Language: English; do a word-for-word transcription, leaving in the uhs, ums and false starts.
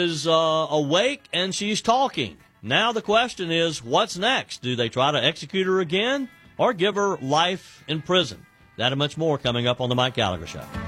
is uh, awake and she's talking. Now the question is, what's next? Do they try to execute her again or give her life in prison? That and much more coming up on the Mike Gallagher Show.